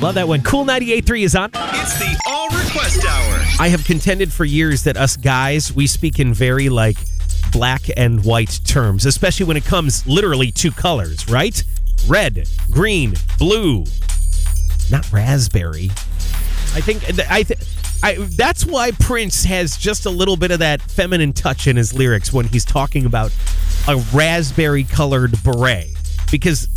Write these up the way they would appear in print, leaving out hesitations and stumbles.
Love that one. Cool 98.3 is on. It's the All Request Hour. I have contended for years that us guys, we speak in very, black and white terms, especially when it comes literally to colors, right? Red, green, blue. Not raspberry. I think that's why Prince has just a little bit of that feminine touch in his lyrics when he's talking about a raspberry-colored beret. Because,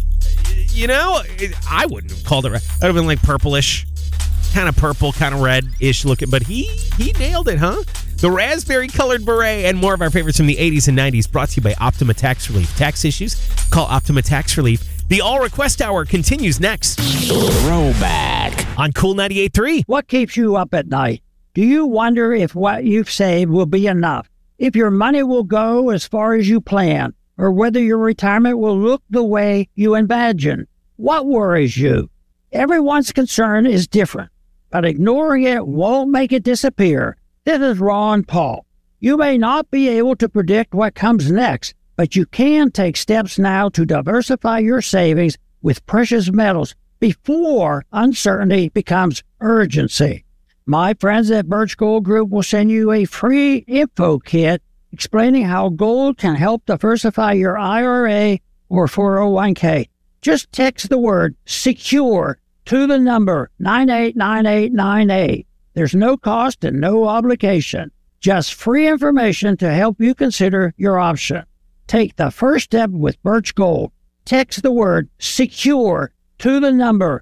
I wouldn't have called it. I'd have been like purplish, kind of purple, kind of red-ish looking. But he nailed it, huh? The raspberry-colored beret and more of our favorites from the 80s and 90s brought to you by Optima Tax Relief. Tax issues? Call Optima Tax Relief. The All Request Hour continues next. Throwback. On Cool 98.3. What keeps you up at night? Do you wonder if what you've saved will be enough? If your money will go as far as you plan? Or whether your retirement will look the way you imagine? What worries you? Everyone's concern is different, but ignoring it won't make it disappear. This is Ron Paul. You may not be able to predict what comes next, but you can take steps now to diversify your savings with precious metals before uncertainty becomes urgency. My friends at Birch Gold Group will send you a free info kit explaining how gold can help diversify your IRA or 401k. Just text the word SECURE to the number 989898. There's no cost and no obligation. Just free information to help you consider your option. Take the first step with Birch Gold. Text the word SECURE to the number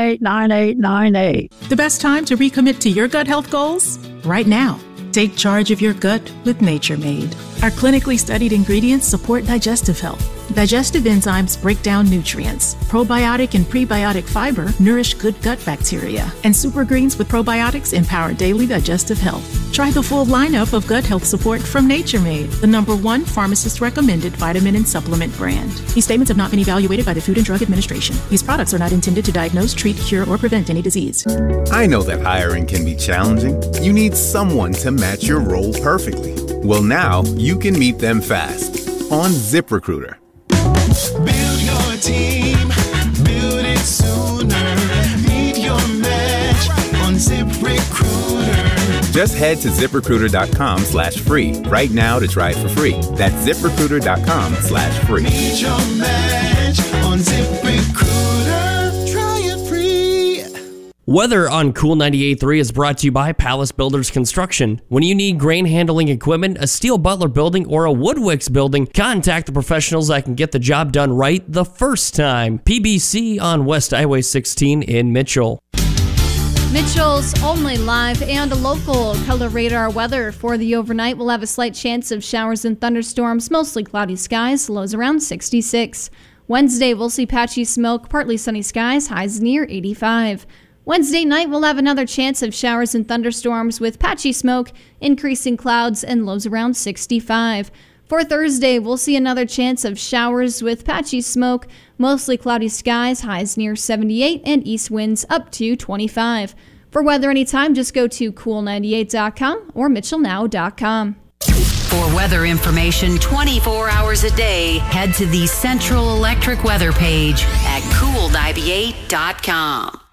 989898. The best time to recommit to your gut health goals? Right now. Take charge of your gut with Nature Made. Our clinically studied ingredients support digestive health. Digestive enzymes break down nutrients. Probiotic and prebiotic fiber nourish good gut bacteria. And super greens with probiotics empower daily digestive health. Try the full lineup of gut health support from Nature Made, the #1 pharmacist-recommended vitamin and supplement brand. These statements have not been evaluated by the Food and Drug Administration. These products are not intended to diagnose, treat, cure, or prevent any disease. I know that hiring can be challenging. You need someone to match your role perfectly. Well, now you can meet them fast on ZipRecruiter. Build your team, build it sooner. Meet your match on ZipRecruiter. Just head to ZipRecruiter.com/free right now to try it for free. That's ZipRecruiter.com/free. Meet your match on ZipRecruiter. Try it free. Weather on Cool 98.3 is brought to you by Palace Builders Construction. When you need grain handling equipment, a Steel Butler building, or a Woodwix building, contact the professionals that can get the job done right the first time. PBC on West Highway 16 in Mitchell. Mitchell's only live and local color radar weather for the overnight. We'll have a slight chance of showers and thunderstorms, mostly cloudy skies, lows around 66. Wednesday, we'll see patchy smoke, partly sunny skies, highs near 85. Wednesday night, we'll have another chance of showers and thunderstorms with patchy smoke, increasing clouds, and lows around 65. For Thursday, we'll see another chance of showers with patchy smoke, mostly cloudy skies, highs near 78, and east winds up to 25. For weather anytime, just go to cool98.com or mitchellnow.com. For weather information 24 hours a day, head to the Central Electric weather page at cool98.com.